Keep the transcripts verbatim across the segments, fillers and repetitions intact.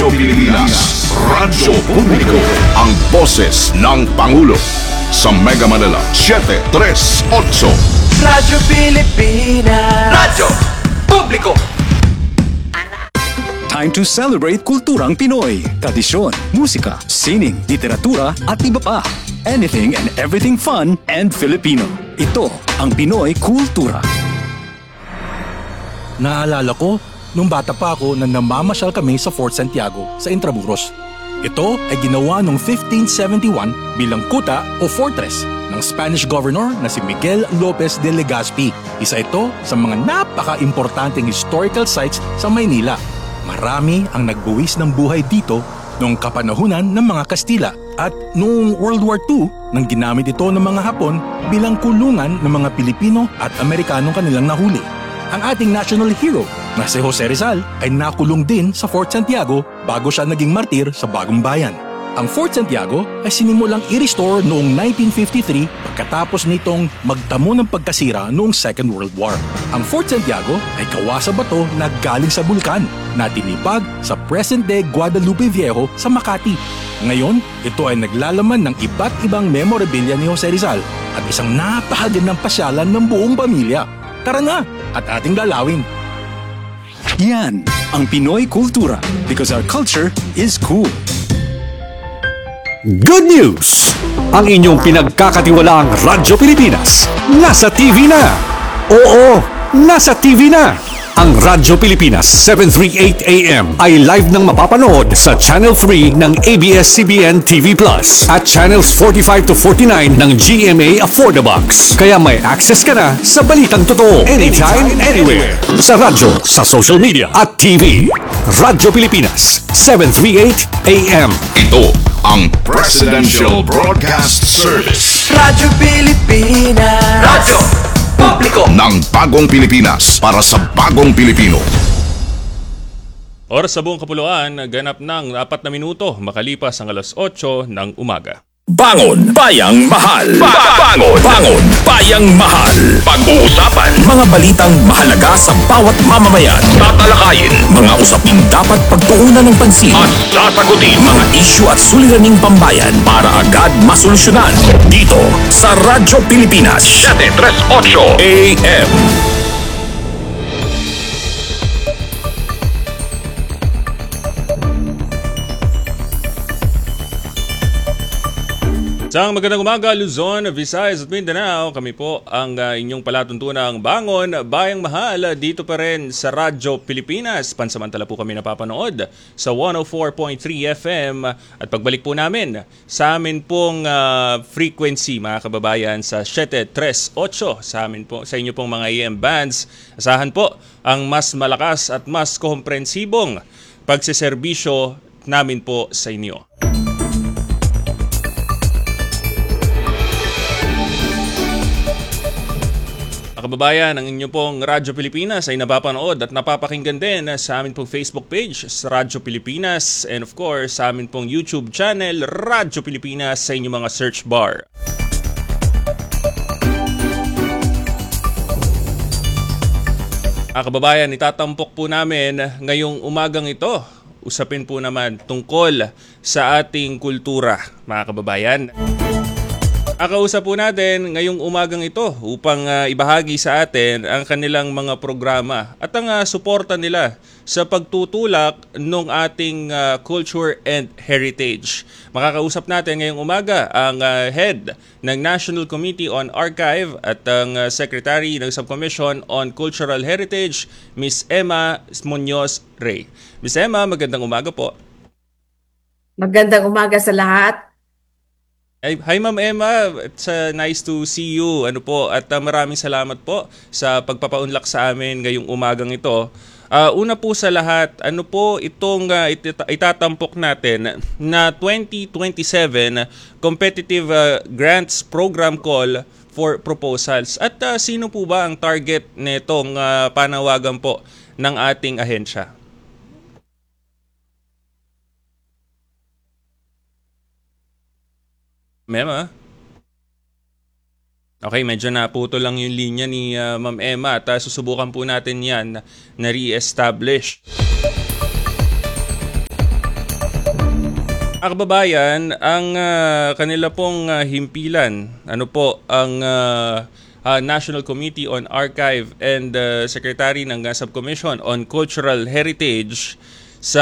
Radyo Pilipinas, Radyo Publiko, ang boses ng Pangulo. Sa Mega Manila, seven three eight. Radyo Pilipinas, Radyo Publiko. Time to celebrate kulturang Pinoy. Tradisyon, musika, sining, literatura at iba pa. Anything and everything fun and Filipino. Ito ang Pinoy Kultura. Naalala ko, nung bata pa ako na namamasyal kami sa Fort Santiago sa Intramuros. Ito ay ginawa noong fifteen seventy-one bilang kuta o fortress ng Spanish governor na si Miguel Lopez de Legazpi. Isa ito sa mga napaka-importanteng historical sites sa Maynila. Marami ang nagbuwis ng buhay dito noong kapanahunan ng mga Kastila at noong World War Two nang ginamit ito ng mga Hapon bilang kulungan ng mga Pilipino at Amerikanong kanilang nahuli. Ang ating national hero na si Jose Rizal ay nakulong din sa Fort Santiago bago siya naging martir sa Bagong Bayan. Ang Fort Santiago ay sinimulang i-restore noong nineteen fifty-three pagkatapos nitong magtamo ng pagkasira noong Second World War. Ang Fort Santiago ay gawa sa bato na galing sa bulkan na tinipag sa present-day Guadalupe Viejo sa Makati. Ngayon, ito ay naglalaman ng iba't ibang memorabilia ni Jose Rizal at isang napakagandang pasyalan ng buong pamilya. Tara na at ating lalawin. Yan ang Pinoy Kultura because our culture is cool. Good news! Ang inyong pinagkakatiwalaang Radyo Pilipinas nasa T V na! Oo, nasa T V na! Ang Radyo Pilipinas seven thirty-eight A M ay live nang mapapanood sa Channel three ng A B S C B N T V Plus at Channels forty-five to forty-nine ng G M A Affordabox. Kaya may access ka na sa balitang totoo anytime, anywhere. Sa radyo, sa social media at T V. Radyo Pilipinas seven thirty-eight A M. Ito ang Presidential Broadcast Service. Radyo Pilipinas, Radyo Publiko ng bagong Pilipinas para sa bagong Pilipino. Oras sa buong kapuluan, ganap ng apat na minuto makalipas ang alas otso ng umaga. Bangon Bayang Mahal. Ba- bangon, bangon Bayang Mahal. Pag-uusapan mga balitang mahalaga sa bawat mamamayan. Tatalakayin mga usaping dapat pagtuunan ng pansin at sasagutin mga isyu at suliraning pambayan para agad masolusyonan. Dito sa Radyo Pilipinas seven thirty-eight A M. Sa magandang umaga, Luzon, Visayas at Mindanao. Kami po ang uh, inyong palatuntunang Bangon Bayang Mahal dito pa rin sa Radyo Pilipinas. Pansamantala po kami napapanood sa one oh four point three F M at pagbalik po namin sa amin pong uh, frequency, mga kababayan, sa seven thirty-eight sa amin po, sa inyo pong mga A M bands. Asahan po ang mas malakas at mas komprehensibong pagseserbisyo namin po sa inyo. Mga kababayan, ang inyo pong Radyo Pilipinas ay napapanood at napapakinggan din sa amin pong Facebook page sa Radyo Pilipinas and of course sa amin pong YouTube channel Radyo Pilipinas sa inyong mga search bar. Mga kababayan, itatampok po namin ngayong umagang ito. Usapin po naman tungkol sa ating kultura, mga kababayan. Akausap po natin ngayong umagang ito upang uh, ibahagi sa atin ang kanilang mga programa at ang uh, suporta nila sa pagtutulak ng ating uh, culture and heritage. Makakausap natin ngayong umaga ang uh, head ng National Committee on Archive at ang uh, Secretary ng Subcommission on Cultural Heritage, Miss Emma Muñoz Rey. Miss Emma, magandang umaga po. Magandang umaga sa lahat. Hi Ma'am Emma, it's uh, nice to see you. Ano po, at uh, maraming salamat po sa pagpapaunlak sa amin ngayong umagang ito. Uh, una po sa lahat, ano po itong uh, it- itatampok natin na twenty twenty-seven Competitive uh, Grants Program Call for Proposals. At uh, sino po ba ang target nitong uh, panawagan po ng ating ahensya? Emma? Okay, medyo naputo lang yung linya ni uh, Ma'am Emma at uh, susubukan po natin yan na re-establish. Mga kababayan, ang ah, kanila pong ah, himpilan, ano po, ang ah, ah, National Committee on Archive and ah, Secretary ng ah, Subcommission on Cultural Heritage sa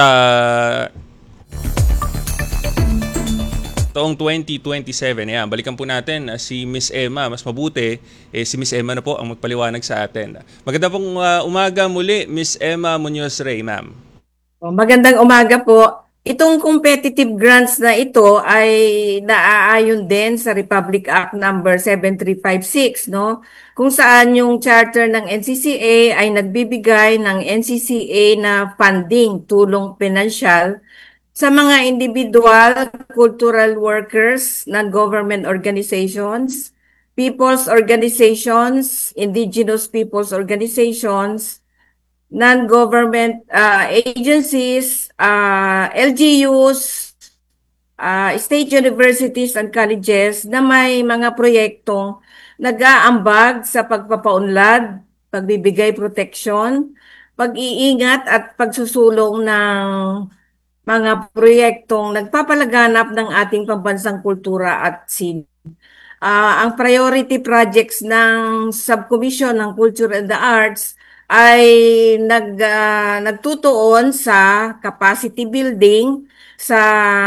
taong twenty twenty-seven. Ayan, balikan po natin ah, si Miss Emma. Mas mabuti, eh, si Miss Emma na po ang magpaliwanag sa atin. Maganda pong ah, umaga muli, Miss Emma Munoz Rey, ma'am. Oh, magandang umaga po. Itong competitive grants na ito ay naaayon din sa Republic Act number seven three five six, no? Kung saan yung charter ng N C C A ay nagbibigay ng N C C A na funding, tulong pinansyal sa mga individual, cultural workers, non-government organizations, people's organizations, indigenous people's organizations, non-government uh, agencies, uh, L G Us, uh, state universities and colleges na may mga proyektong nag-aambag sa pagpapaunlad, pagbibigay proteksyon, pag-iingat at pagsusulong ng mga proyektong nagpapalaganap ng ating pambansang kultura at sin. Ah, ang priority projects ng Subcommission ng Culture and the Arts ay nag, ah, nagtutuon sa capacity building, sa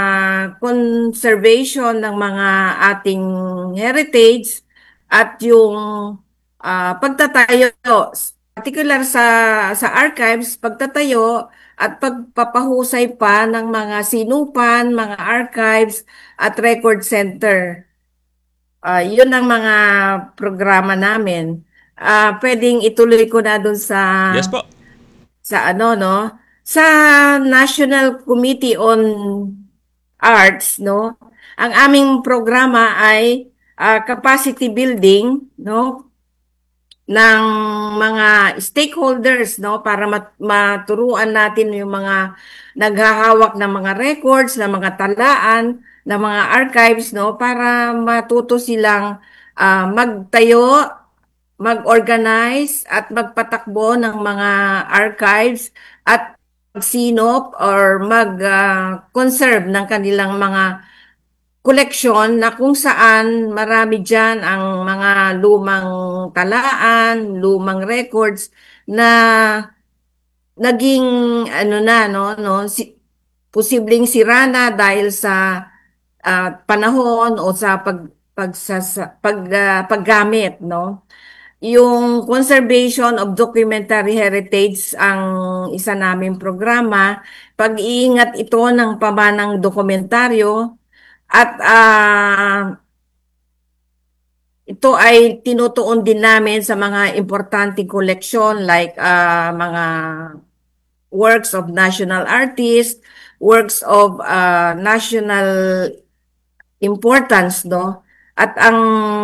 conservation ng mga ating heritage at yung ah, pagtatayo, particular sa sa archives, pagtatayo at pagpapahusay pa ng mga sinupan, mga archives at record center. Ah, yun ang mga programa namin. Ah, pwedeng ituloy ko na dun sa Yes po. sa ano, no? Sa National Committee on Arts, no? Ang aming programa ay ah, capacity building, no? Ng mga stakeholders, no, para mat- maturuan natin yung mga naghahawak ng mga records, ng mga talaan, ng mga archives, no, para matuto silang ah, magtayo, mag-organize at magpatakbo ng mga archives at magsinop or mag-conserve ng kanilang mga koleksyon na kung saan marami dyan ang mga lumang talaan, lumang records na naging ano na, no, no, si, posibleng sira na dahil sa ah, panahon o sa pag pag pag ah, paggamit, no. Yung conservation of documentary heritage ang isa naming programa. Pag-iingat ito ng pamanang dokumentaryo at ah, ito ay tinutuon din namin sa mga importanteng koleksyon like ah, mga works of national artists, works of ah, national importance, no? At ang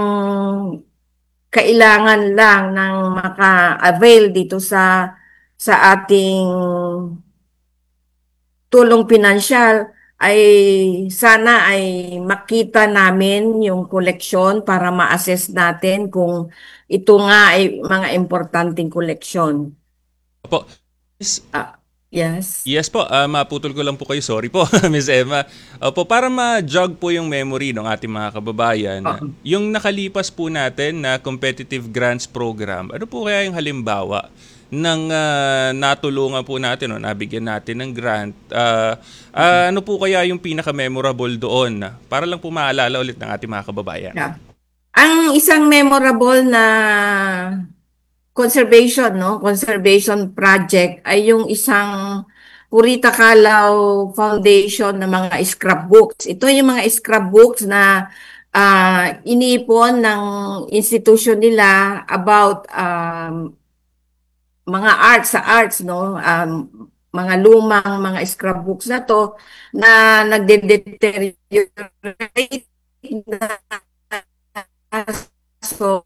kailangan lang ng maka-avail dito sa sa ating tulong pinansyal ay sana ay makita namin yung koleksyon para ma-assess natin kung ito nga ay mga importanteng koleksyon. Opo. Miss, Ah, yes. yes po, ah, maputol ko lang po kayo. Sorry po, Miss Emma. Opo, para ma-jog po yung memory ng ating mga kababayan, Oo. yung nakalipas po natin na competitive grants program, ano po kaya yung halimbawa ng ah, natulungan po natin o nabigyan natin ng grant? Ah, ah, ano po kaya yung pinaka-memorable doon? Para lang po maalala ulit ng ating mga kababayan. Yeah. Ang isang memorable na conservation, no? Conservation project ay yung isang Purita Kalaw Foundation ng mga scrapbooks. Ito yung mga scrapbooks na ah, iniipon ng institution nila about um, mga arts sa arts, no? Um, mga lumang mga scrapbooks na to na nagde-deteriorate na. So,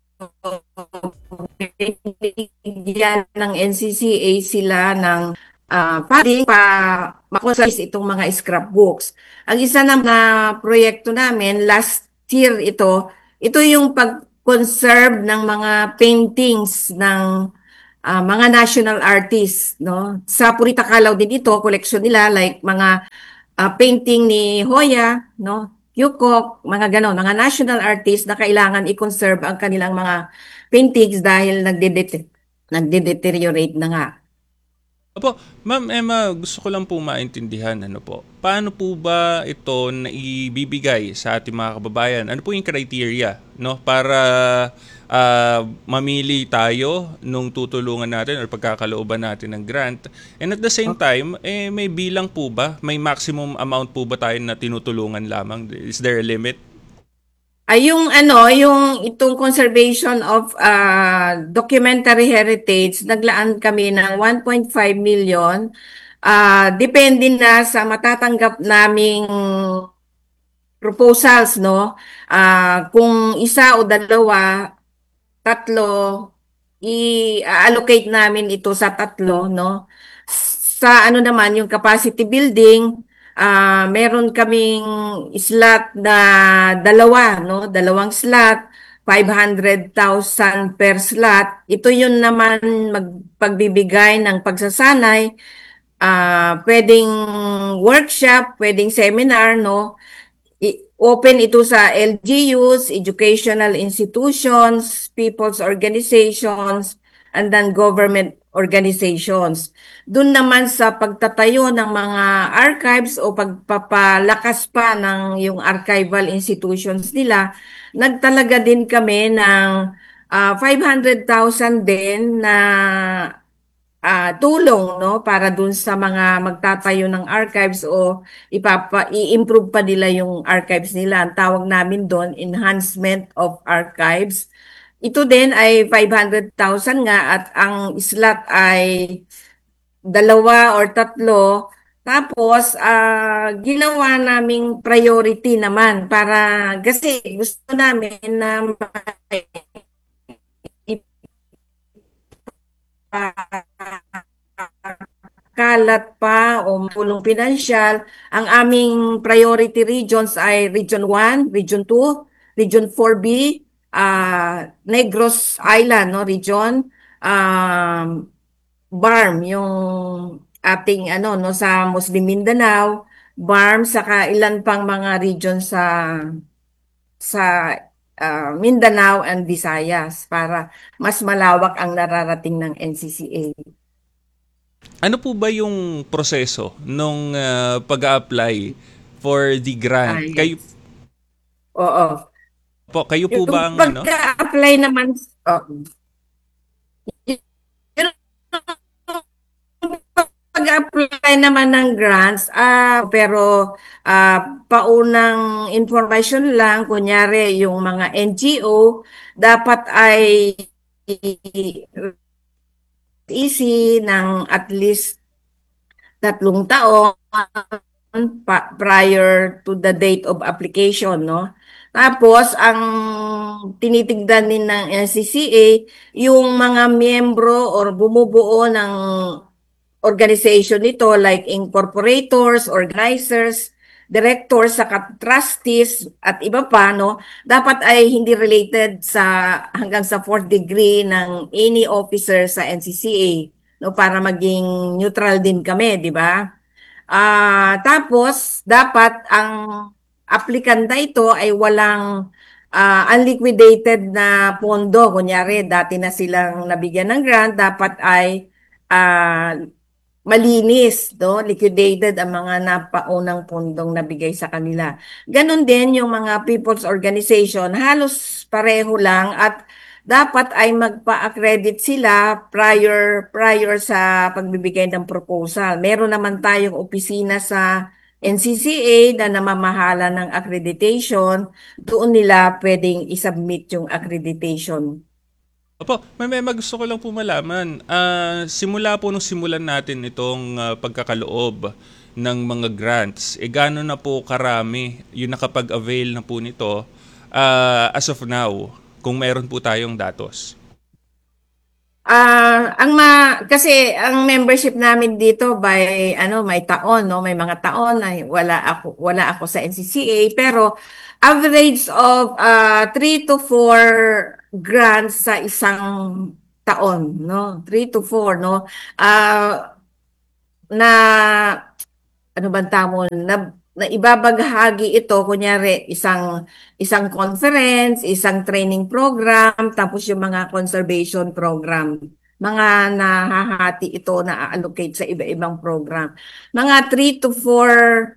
binigyan ng N C C A sila ng ah, funding pa makonserve itong mga scrapbooks. Ang isa na na proyekto namin, last year ito, ito yung pag-conserve ng mga paintings ng ah, mga national artists, no? Sa Purita Kalaw din ito, collection nila like mga ah, painting ni Hoya, no? Yukok, mga ganon, mga national artists na kailangan i-conserve ang kanilang mga paintings dahil nagde-det- nagde-deteriorate na nga. Opo, Ma'am Emma, gusto ko lang po maintindihan, ano po, paano po ba ito na ibibigay sa ating mga kababayan? Ano po yung criteria, no, para ah, mamili tayo nung tutulungan natin or pagkakalooban natin ng grant? And at the same time, eh, may bilang po ba? May maximum amount po ba tayo na tinutulungan lamang? Is there a limit? Ay, yung ano, yung itong conservation of ah, documentary heritage, naglaan kami ng one point five million. Ah, depende na sa matatanggap naming proposals, no? Ah, kung isa o dalawa, tatlo, i-allocate namin ito sa tatlo, no? Sa ano naman, yung capacity building, ah meron kaming slot na dalawa, no? Dalawang slot, five hundred thousand per slot. Ito yun naman magpagbibigay ng pagsasanay, ah pwedeng workshop, pwedeng seminar, no? I- open ito sa L G Us, educational institutions, people's organizations, and then government organizations. Doon naman sa pagtatayo ng mga archives o pagpapalakas pa ng yung archival institutions nila, nagtalaga din kami ng ah, five hundred thousand din na ah, tulong, no, para dun sa mga magtatayo ng archives o ipapa i-improve pa nila yung archives nila. Ang tawag namin doon enhancement of archives. Ito din ay five hundred thousand nga at ang slot ay dalawa or tatlo. Tapos ah, ginawa naming priority naman para kasi gusto namin na kalat pa o tulong pinansyal. Ang aming priority regions ay Region one, Region two, Region four B, ah, Negros Island, no, region, um, B A R M, yung ating ano, no, sa Muslim Mindanao, B A R M, saka ilan pang mga region sa sa ah, Mindanao and Visayas para mas malawak ang nararating ng N C C A. Ano po ba yung proseso nung ah, pag-a-apply for the grant? Ay, Kayo oo. po, kayo po Yung ba ang ano? pagka-apply naman, oh, yung pag-apply naman ng grants, ah, pero ah, paunang information lang, kunyari yung mga N G O, dapat ay easy ng at least tatlong taon pa- prior to the date of application, no? Tapos, ang tinitigdan din ng N C C A, yung mga miyembro or bumubuo ng organization nito like incorporators, organizers, directors, saka trustees at iba pa, no? Dapat ay hindi related sa hanggang sa fourth degree ng any officer sa N C C A, no? Para maging neutral din kami, di ba? Ah, tapos dapat ang aplikanta ito ay walang ah, unliquidated na pondo. Kunyari, dati na silang nabigyan ng grant, dapat ay ah, malinis, no? Liquidated ang mga napaunang pondong nabigay sa kanila. Ganon din yung mga people's organization, halos pareho lang at dapat ay magpa-accredit sila prior prior sa pagbibigay ng proposal. Meron naman tayong opisina sa N C C A na namamahala ng accreditation. Doon nila pwedeng isubmit yung accreditation. Opo, may may gusto ko lang po malaman. Ah, simula po nung simulan natin itong ah, pagkakaloob ng mga grants, eh gaano na po karami yung nakapag-avail na po nito ah, as of now, kung meron po tayong datos? Ah, ang ma kasi ang membership namin dito by ano may taon, no, may mga taon na wala ako wala ako sa N C C A, pero average of uh, three to four grants sa isang taon, no, three to four, no. Ah, na ano bang tamo na, na ibabaghagi ito kunyari isang isang conference, isang training program, tapos yung mga conservation program. Mga nahahati ito na allocate sa iba-ibang program. Mga three to four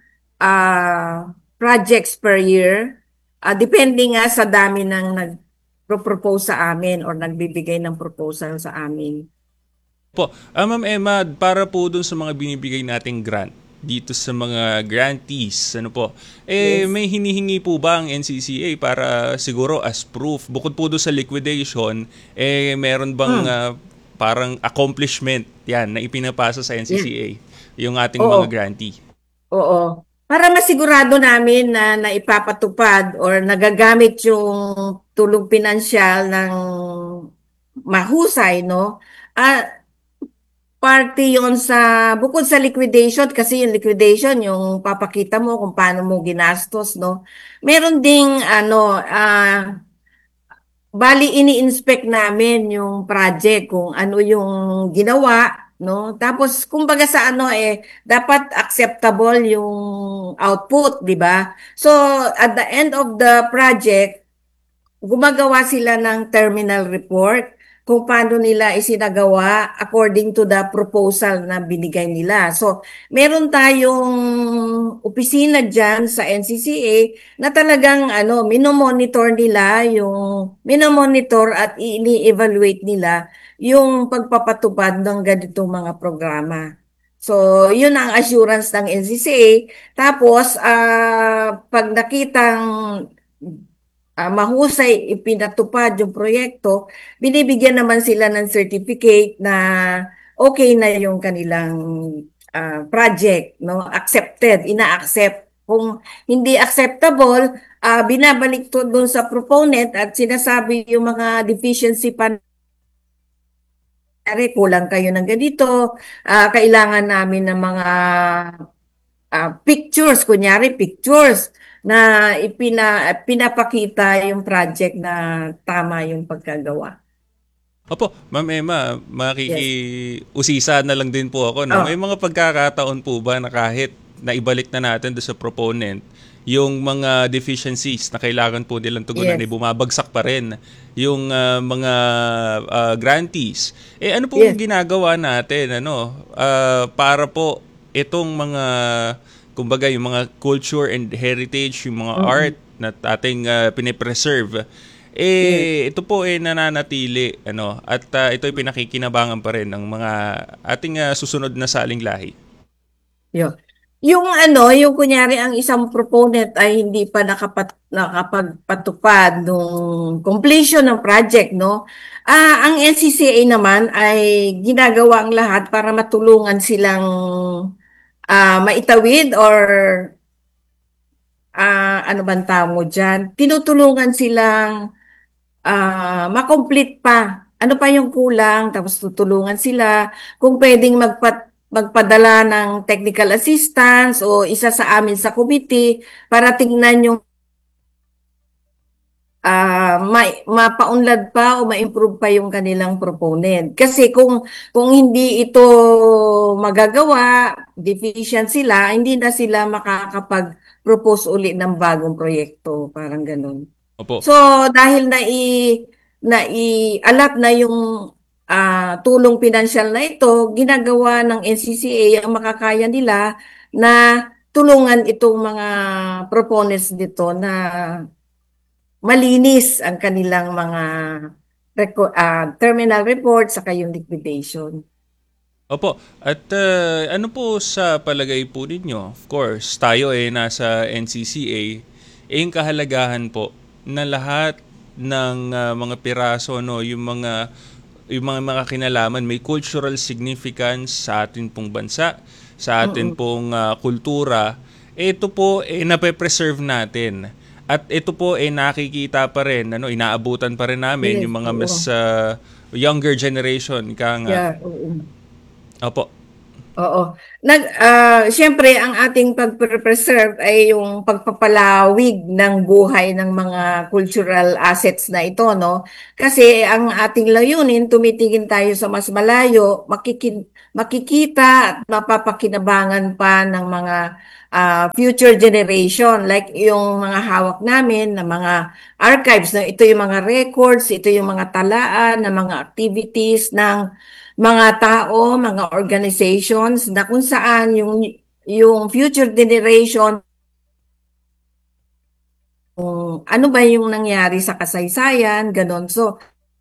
uh, projects per year, uh, depende nga sa dami ng nag-propose sa amin or nagbibigay ng proposal sa amin. Po, ah, Ma'am Emma, para po dun sa mga binibigay nating grant dito sa mga grantees, ano po, eh Yes. may hinihingi po ba ang N C C A para siguro as proof, bukod po doon sa liquidation, eh meron bang Hmm. ah, parang accomplishment yan na ipinapasa sa N C C A, yung ating Oo. mga grantee? Oo. Para masigurado namin na naipapatupad or nagagamit yung tulong pinansyal ng mahusay, no? Ah, parte yon sa, bukod sa liquidation, kasi yung liquidation, yung papakita mo kung paano mo ginastos, no? Meron ding, ano, ah, bali ini-inspect namin yung project kung ano yung ginawa, no? Tapos kumbaga sa ano eh dapat acceptable yung output, di ba? So at the end of the project, gumagawa sila ng terminal report kung paano nila isinagawa according to the proposal na binigay nila. So, meron tayong opisina dyan sa N C C A na talagang ano, minomonitor nila yung minomonitor at ini-evaluate nila yung pagpapatupad ng ganitong mga programa. So, yun ang assurance ng N C C A. Tapos, ah, pag nakitang ah, mahusay ipinatupad yung proyekto, binibigyan naman sila ng certificate na okay na yung kanilang ah, project, no? Accepted, ina-accept. Kung hindi acceptable, ah, binabalik to doon sa proponent at sinasabi yung mga deficiency pa, kunyari, kulang kayo ng ganito, ah, kailangan namin ng mga ah, pictures, kunyari pictures na ipina, pinapakita yung project na tama yung pagkagawa. Opo, Ma'am Emma, makikiusisa na lang din po ako. No? Oh. May mga pagkakataon po ba na kahit naibalik na natin doon sa proponent, yung mga deficiencies na kailangan po nilang tugunan, Yes. eh, bumabagsak pa rin yung ah, mga ah, grantees. Eh ano po Yes. ginagawa natin ano ah, para po itong mga kumbaga yung mga culture and heritage, yung mga art na ating uh, pinipreserve, eh ito po ay nananatili ano at uh, ito ay pinakikinabangan pa rin ng mga ating uh, susunod na saling lahi. Yo. Yung ano, yung kunyari ang isang proponent ay hindi pa nakapat, nakapagpatupad nung completion ng project, no? Ah, ang N C C A naman ay ginagawa ang lahat para matulungan silang ah, maitawid or ah, ano bang tawag mo dyan? Tinutulungan silang ah, makomplete pa. Ano pa yung kulang? Tapos tutulungan sila kung pwedeng magpat magpadala ng technical assistance o isa sa amin sa committee para tingnan yung ah ma mapaunlad pa o ma-improve pa yung kanilang proponent. Kasi kung kung hindi ito magagawa, deficient sila, hindi na sila makakapag-propose uli ng bagong proyekto, parang ganun. Opo. So dahil na i na i-allot na yung ah, tulong pinansyal na ito, ginagawa ng N C C A ang makakaya nila na tulungan itong mga proponents dito na malinis ang kanilang mga reco- ah, terminal report saka yung liquidation. Opo. At uh, ano po sa palagay po ninyo? Of course, tayo eh nasa N C C A, eh yung kahalagahan po na lahat ng uh, mga piraso no, yung mga yung mga, mga kinalaman may cultural significance sa atin pong bansa, sa atin pong uh, kultura, eh, ito po eh nape-preserve natin. At ito po eh nakikita pa rin, ano, inaabutan pa rin namin Yes, yung mga oo. mas uh, younger generation. Ika nga. Yeah, oo. Opo. Oo. Nag ah, siyempre ang ating pagpe-preserve ay yung pagpapalawig ng buhay ng mga cultural assets na ito, no? Kasi ang ating layunin, tumitingin tayo sa mas malayo, makikin makikita at mapapakinabangan pa ng mga ah, future generation like yung mga hawak namin na mga archives, no? Ito yung mga records, ito yung mga talaan ng mga activities ng mga tao, mga organizations na kung saan yung yung future generation kung ano ba yung nangyari sa kasaysayan, ganon. So,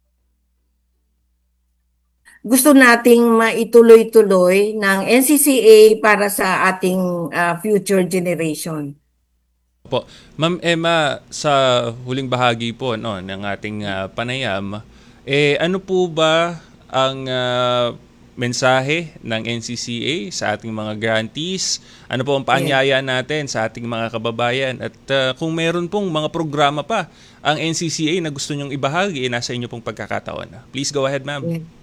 gusto nating maituloy-tuloy ng N C C A para sa ating ah, future generation. Po. Ma'am Emma, sa huling bahagi po no ng ating ah, panayam, eh ano po ba ang ah, mensahe ng N C C A sa ating mga grantees? Ano po ang paanyaya natin sa ating mga kababayan? At ah, kung meron pong mga programa pa ang N C C A na gusto nyong ibahagi, eh, nasa inyo pong pagkakataon. Please go ahead, ma'am. Yeah.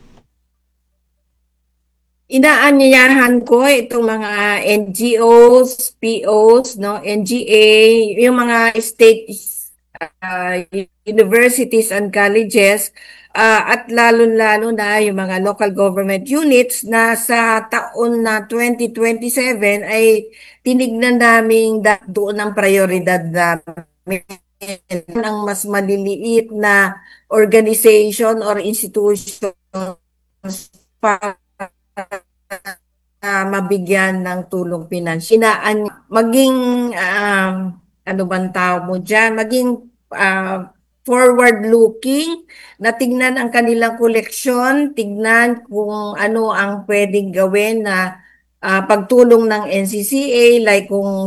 Inaanyayahan ko itong mga N G Os, P Os, no, N G A, yung mga state uh, universities and colleges, uh, at lalo-lalo na yung mga local government units na sa taon na twenty twenty-seven ay tinignan namin doon ang prioridad namin ng mas maliliit na organization or institution para uh, mabigyan ng tulong pinansyal. Inaan maging um, ano bang tawag mo dyan, maging uh, forward-looking, na tignan ang kanilang koleksyon, tignan kung ano ang pwedeng gawin na uh, pagtulong ng N C C A, like kung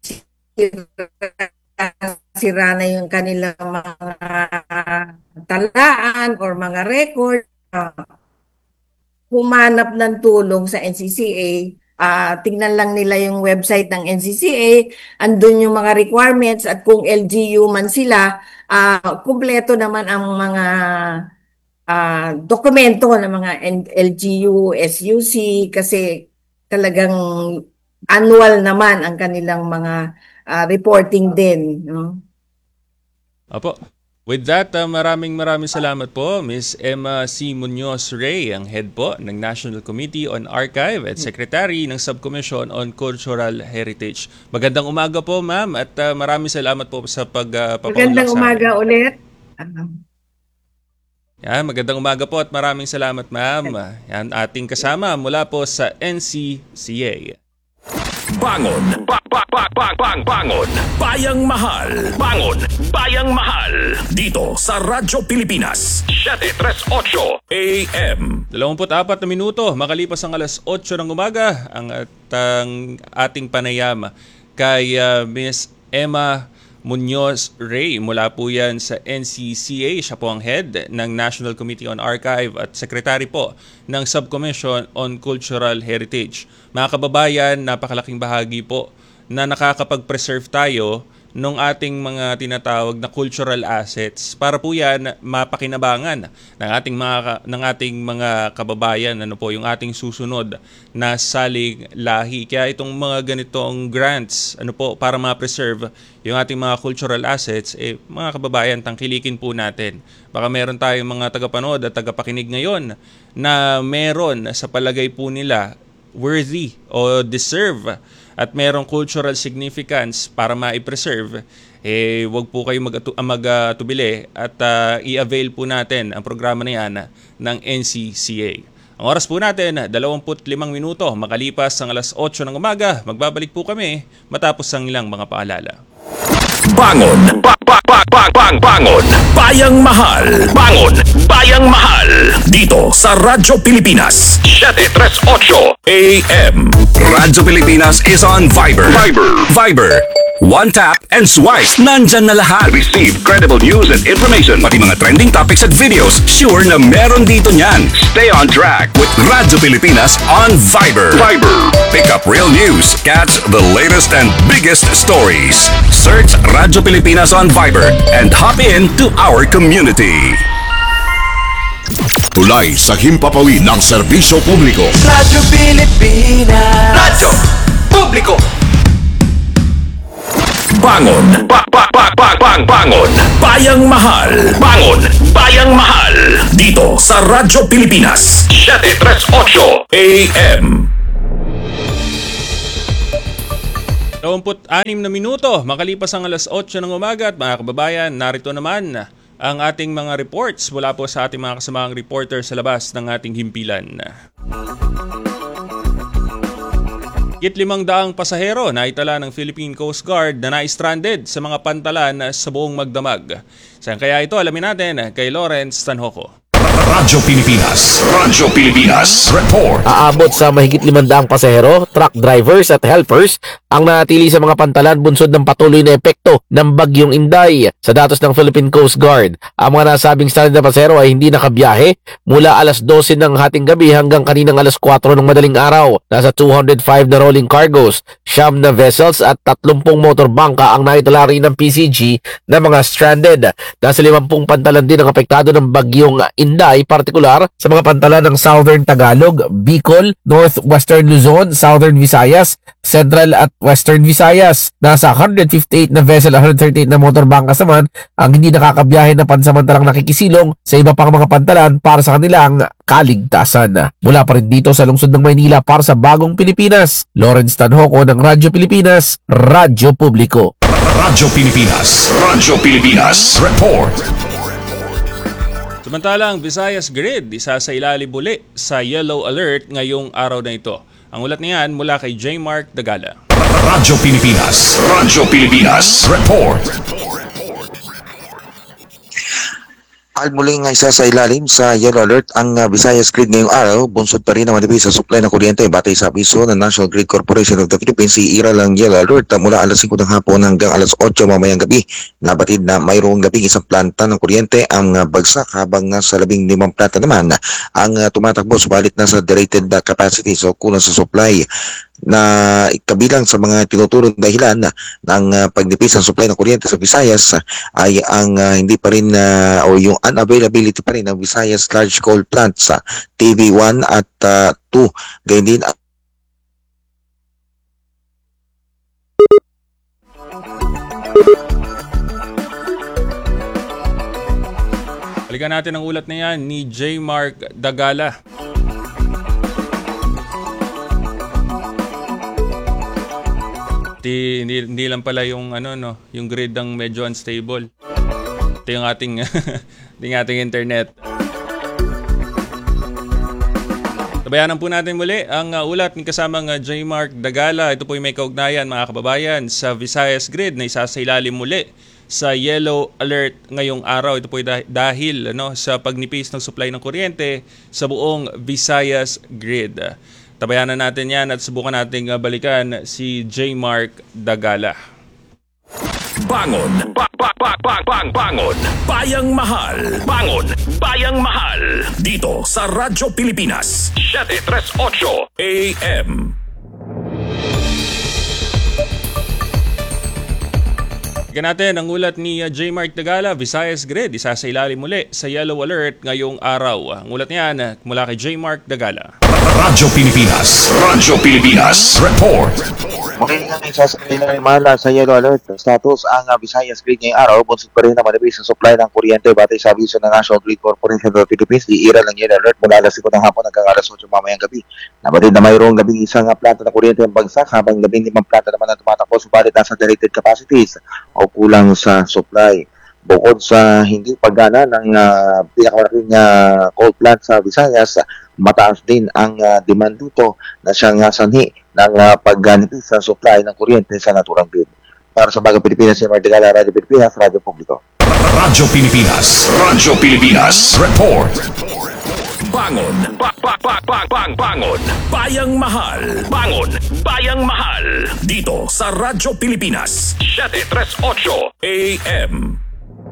sira na yung kanilang mga talaan or mga record, uh, humanap ng tulong sa N C C A, uh, tingnan lang nila yung website ng N C C A, andun yung mga requirements at kung L G U man sila, uh, kumpleto naman ang mga uh, dokumento ng mga L G U, S U C kasi talagang annual naman ang kanilang mga uh, reporting din. No? Opo. With that, uh, maraming maraming salamat po, Miz Emma C. Munoz Rey, ang head po ng National Committee on Archive at Secretary ng Subcommission on Cultural Heritage. Magandang umaga po, ma'am, at uh, maraming salamat po sa pagpapaunlak uh, Magandang umaga ulit. Yan, magandang umaga po at maraming salamat, ma'am. Yan, ating kasama mula po sa N C C A. Bangon! Ba ba ba ba bang bangon! Bayang Mahal! Bangon! Bayang Mahal! Dito sa Radyo Pilipinas seven thirty-eight A M. dalawampu't apat na minuto makalipas ang alas otso ng umaga ang atang ating panayam kay uh, Miss Emma Munoz Rey. Mula po yan sa N C C A. Siya po ang head ng National Committee on Archive at Secretary po ng Subcommission on Cultural Heritage. Mga kababayan, napakalaking bahagi po na nakakapag-preserve tayo ng ating mga tinatawag na cultural assets para po yan mapakinabangan ng ating mga ng ating mga kababayan, ano po yung ating susunod na salig lahi. Kaya itong mga ganitong grants, ano po, para ma-preserve yung ating mga cultural assets, eh mga kababayan, tangkilikin po natin. Baka meron tayong mga tagapanood at tagapakinig ngayon na meron sa palagay po nila worthy o deserve at merong cultural significance para ma-preserve, eh wag po kayo mag-atubili at uh, i-avail po natin ang programa na yan ng N C C A. Ang oras po natin, dalawampu't limang minuto makalipas ang alas otso ng umaga. Magbabalik po kami matapos ang ilang mga paalala. Bangon! Ba ba ba ba bang bangon! Bayang Mahal! Bangon! Bayang Mahal! Dito sa Radyo Pilipinas seven thirty-eight A M. Radyo Pilipinas is on Viber. Viber. Viber. One tap and swipe. Nandyan na lahat. Receive credible news and information. Pati mga trending topics at videos. Sure na meron dito niyan. Stay on track with Radyo Pilipinas on Viber. Viber. Pick up real news. Catch the latest and biggest stories. Search Radyo Pilipinas on Viber and hop in to our community. Tulay sa himpapawid ng serbisyo publiko. Radyo Pilipinas. Radyo Publiko. Bangon! Ba ba ba ba bang bangon! Bayang Mahal! Bangon! Bayang Mahal! Dito sa Radyo Pilipinas seven thirty-eight A M. dalawampu't-anim na minuto makalipas ang alas otso ng umaga at mga kababayan, narito naman ang ating mga reports mula po sa ating mga kasamahang reporter sa labas ng ating himpilan. Higit limang daang pasahero na itala ng Philippine Coast Guard na na-stranded sa mga pantalan sa buong magdamag. Saan kaya ito? Alamin natin kay Lawrence Tanhoco. Radyo Pilipinas! Radyo Pilipinas! Report! Aabot sa mahigit limandaang pasahero, truck drivers at helpers ang nanatili sa mga pantalan bunsod ng patuloy na epekto ng Bagyong Inday. Sa datos ng Philippine Coast Guard, ang mga nasabing stranded na pasahero ay hindi nakabiyahe mula alas dose ng hating gabi hanggang kaninang alas kwatro ng madaling araw. Nasa two hundred five na rolling cargos, siyam na vessels at tatlumpung motorbangka ang naitala rin ng P C G na mga stranded. Nasa limampung pantalan din ang apektado ng Bagyong Inday, partikular sa mga pantalan ng Southern Tagalog, Bicol, Northwestern Luzon, Southern Visayas, Central at Western Visayas. Nasa one hundred fifty-eight na vessel, one hundred thirty-eight na motorbangkas naman ang hindi nakakabiyahe na pansamantalang nakikisilong sa iba pang mga pantalan para sa kanilang kaligtasan. Mula pa rin dito sa lungsod ng Maynila para sa Bagong Pilipinas, Lawrence Tanhoco ng Radyo Pilipinas, Radyo Publiko. Radyo Pilipinas! Radyo Pilipinas! Report! Samantalang Visayas Grid, isa sa ilalim muli sa yellow alert ngayong araw na ito. Ang ulat niyan mula kay J. Mark Dagala. Radyo Pilipinas! Radyo Pilipinas! Report! Al muling nga isa sa ilalim sa yellow alert ang uh, Visayas Grid ngayong araw, bunsod pa rin ang manipis sa supply ng kuryente batay sa abiso ng National Grid Corporation of the Philippines. Iira lang yellow alert uh, mula alas singko ng hapon hanggang alas otso mamayang gabi. Nabatid na mayroong labing isang planta ng kuryente ang uh, bagsak habang nasa labing limang planta naman ang uh, tumatakbo, subalit nasa derated uh, capacity, so kulang sa supply, na kabilang sa mga tinuturong dahilan ng uh, pagnipis ng supply ng kuryente sa Visayas uh, ay ang uh, hindi pa rin uh, o yung unavailability pa rin ng Visayas large coal plants sa uh, T V one at uh, two. Gayun din uh, Balikan natin ang ulat na yan ni J. Mark Dagala. Hindi, hindi, hindi lang pala yung ano no, yung grid ang medyo unstable. Ito yung ating yung ating internet. Tabayanan po natin muli ang uh, ulat ng kasamang uh, J. Mark Dagala. Ito po yung may kaugnayan mga kababayan sa Visayas Grid na isa sa ilalim muli sa yellow alert ngayong araw. Ito po ay dah- dahil ano, sa pagnipis ng supply ng kuryente sa buong Visayas Grid. Tabayanan natin yan at subukan nating balikan si J. Mark Dagala. Bangon! Ba ba ba ba bang bangon! Bayang Mahal! Bangon! Bayang Mahal! Dito sa Radyo Pilipinas seven thirty-eight A M. Balikan natin ang ulat ni J. Mark Dagala, Visayas Grid, isa sa ilalim muli sa yellow alert ngayong araw. Ang ulat niyan mula kay J. Mark Dagala. Radyo Pilipinas! Radyo Pilipinas! Report! Muli nga isa sa ilalim mala sa yellow alert status ang uh, Visayas Grid ngayong araw, bunsod pa rin na manipis ang supply ng kuryente batay sa abiso ng National Grid Corporation of the Philippines. Iira lang yellow alert mula alas singko ng hapon hanggang alas otso mamayang gabi. Nabatid na mayroong labing isang uh, planta ng kuryente ang bagsak habang labing limang planta naman ang tumatakbo, subalit nasa derated capacities o kulang sa supply. Bukod sa hindi paggana ng uh, pinakamalaking uh, coal plant sa Visayas, mataas din ang uh, demand dito na siyang uh, sanhi ng uh, pagganipis sa supply ng kuryente sa naturang grid. Para sa Bagong Pilipinas, si Martigala, Radyo Pilipinas, Radyo Publiko. Radyo Pilipinas! Radyo Pilipinas! Report! Bangon! Ba ba ba ba bang bangon! Bayang Mahal! Bangon! Bayang Mahal! Dito sa Radyo Pilipinas seven thirty-eight A M.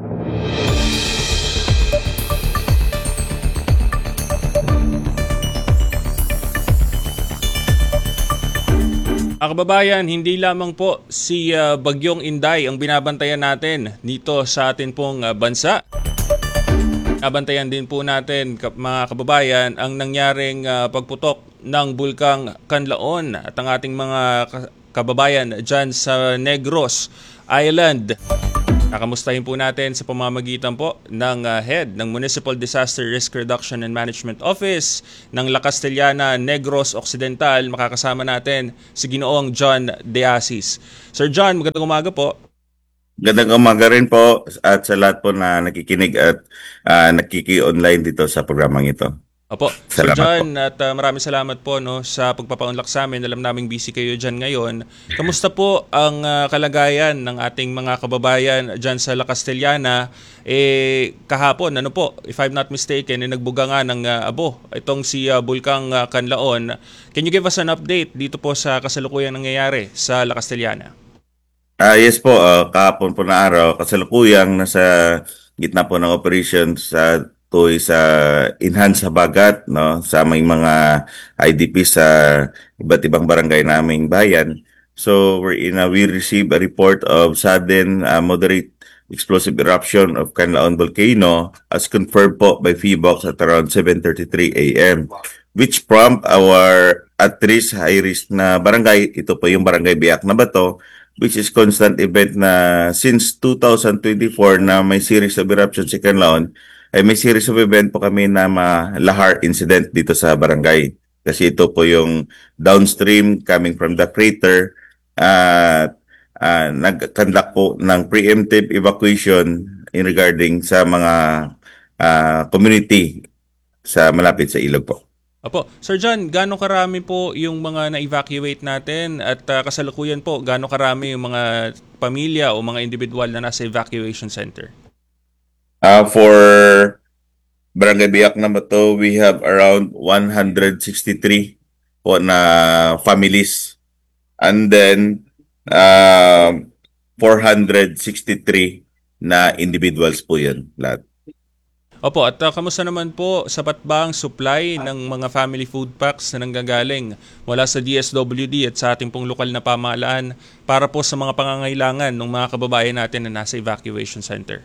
Mga kababayan, hindi lamang po si uh, Bagyong Inday ang binabantayan natin dito sa atin pong uh, bansa. Abantayan din po natin, kap- mga kababayan, ang nangyaring ah, pagputok ng Bulkang Kanlaon at ang ating mga ka- kababayan dyan sa Negros Island. Kakamustahin po natin sa pamamagitan po ng ah, head ng Municipal Disaster Risk Reduction and Management Office ng La Castellana, Negros Occidental. Makakasama natin si Ginoong John De Asis. Sir John, magandang umaga po. Gandang umaga rin po at sa lahat po na nakikinig at ah, nakiki-online dito sa programang ito. Opo, Sir Salamat John, at uh, maraming salamat po no, sa pagpapaunlak sa amin. Alam naming busy kayo dyan ngayon. Kamusta po ang uh, kalagayan ng ating mga kababayan dyan sa La Castellana? Eh, kahapon, ano po, if I'm not mistaken, eh, nagbuga nga ng uh, abo, itong si uh, Bulkang uh, Kanlaon. Can you give us an update dito po sa kasalukuyang nangyayari sa La Castellana? Ah yes po, ah, kahapon po na araw, kasalukuyang nasa gitna po ng operations sa Toy sa Enhance Habagat, no, sa may mga I D P sa iba't ibang barangay naming bayan. So we're in a, we received a report of sudden uh, moderate explosive eruption of Canlaon Volcano as confirmed po by P B O X at around seven thirty-three a m which prompt our at-risk high-risk na barangay, ito po yung barangay Biak na Bato, which is constant event na since two thousand twenty-four na may series of eruption si Canlaon, ay may series of event po kami na ma-lahar incident dito sa barangay. Kasi ito po yung downstream coming from the crater at uh, nag-conduct po ng preemptive evacuation in regarding sa mga uh, community sa malapit sa ilog po. Opo. Sir John, gaano karami po yung mga na-evacuate natin at uh, kasalukuyan po, gaano karami yung mga pamilya o mga individual na nasa evacuation center? Uh, for Barangay Biak na Bato, we have around one hundred sixty-three po na families. And then, uh, four hundred sixty-three na individuals po yun lahat. Opo, at uh, kamusta naman po, sapat ba ang supply ng mga family food packs na nanggagaling mula sa D S W D at sa ating pong lokal na pamahalaan para po sa mga pangangailangan ng mga kababayan natin na nasa evacuation center?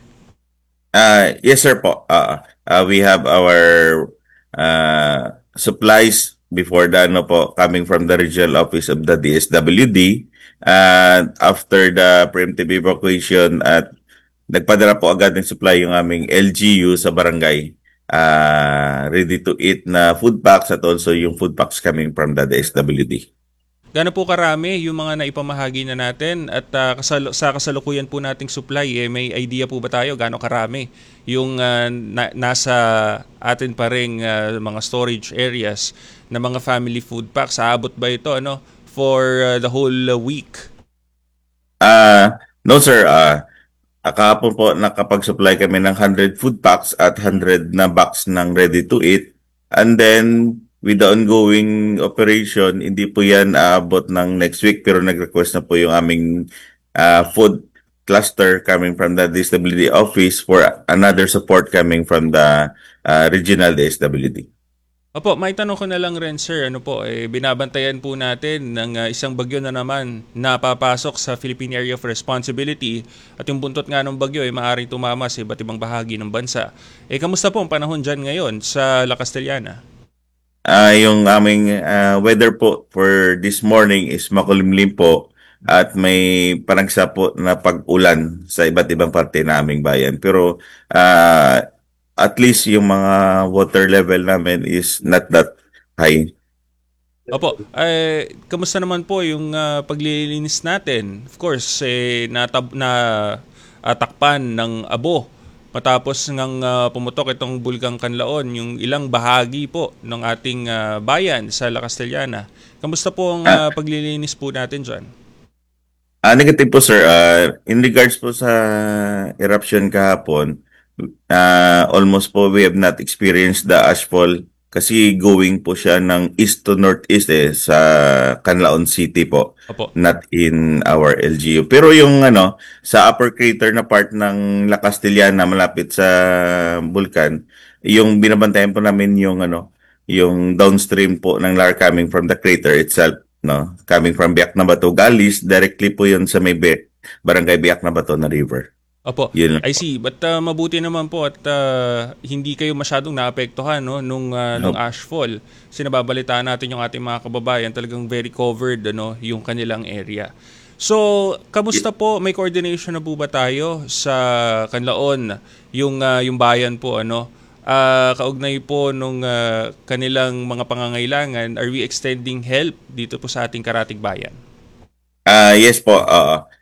Uh, yes, sir po. Uh, uh, we have our uh, supplies before the ano po, coming from the regional office of the D S W D. And after the preemptive evacuation at nagpadala po agad ng supply yung aming L G U sa barangay. Uh, ready to eat na food packs at also yung food packs coming from the D S W D. Gaano po karami yung mga naipamahagi na natin at uh, kasal- sa kasalukuyan po nating supply, eh, may idea po ba tayo gaano karami yung uh, na- nasa atin pa ring uh, mga storage areas na mga family food packs? Aabot ba ito ano, for uh, the whole uh, week? Uh, no sir, uh, kahapon po nakapag-supply kami ng one hundred food packs at one hundred na box ng ready to eat. And then with the ongoing operation, hindi po yan aabot ng next week pero nag-request na po yung aming uh, food cluster coming from the D S W D office for another support coming from the uh, regional D S W D. Opo, may tanong ko na lang rin sir, ano po, eh, binabantayan po natin ng uh, isang bagyo na naman na papasok sa Philippine Area of Responsibility at yung buntot nga ng bagyo ay eh, maaaring tumama sa iba't ibang bahagi ng bansa. Eh, kamusta po ang panahon dyan ngayon sa La Castellana? Uh, yung aming uh, weather po for this morning is makulimlim po at may panagsa po na pag-ulan sa iba't ibang parte ng aming bayan. Pero uh, at least yung mga water level namin is not that high. Opo, eh, kamusta naman po yung uh, paglilinis natin? Of course, eh, natab- na uh, takpan ng abo matapos ngang uh, pumutok itong Bulkang Kanlaon, yung ilang bahagi po ng ating uh, bayan sa La Castellana. Kamusta po ang uh, paglilinis po natin dyan? Uh, negative po sir. Uh, in regards po sa eruption kahapon, uh, almost po we have not experienced the ashfall kasi going po siya ng east to northeast eh, sa Canlaon City po. Opo. Not in our L G U. Pero yung ano, sa upper crater na part ng La Castellana malapit sa Bulkan, yung binabantayan po namin yung ano, yung downstream po ng lar coming from the crater itself, no? Coming from Biak na Bato, Galis, directly po yun sa may Be- Barangay Biak na Bato na river. Opo, Yun lang I po. see. But uh, mabuti naman po at uh, hindi kayo masyadong naapektuhan no nung uh, nung Nope. ashfall. Sinababalitaan natin yung ating mga kababayan, talagang very covered ano yung kanilang area. So, kamusta po? May coordination na po ba tayo sa Canlaon, yung uh, yung bayan po ano? Uh, kaugnay po nung uh, kanilang mga pangangailangan, are we extending help dito po sa ating karatig bayan? Ah, yes po. Oo.